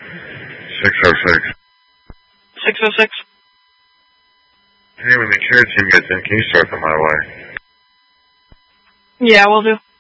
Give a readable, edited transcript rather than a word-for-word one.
606. 606. Hey, when the care team gets in, can you start them my way? Yeah, we'll do.